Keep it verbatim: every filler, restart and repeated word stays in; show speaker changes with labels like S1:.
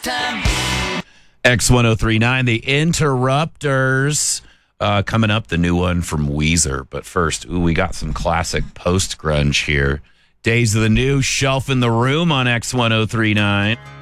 S1: X one oh three nine, The Interrupters. Uh, coming up, the new one from Weezer. But first, ooh, we got some classic post-grunge here. Days of the New, Shelf in the Room on X one oh three nine.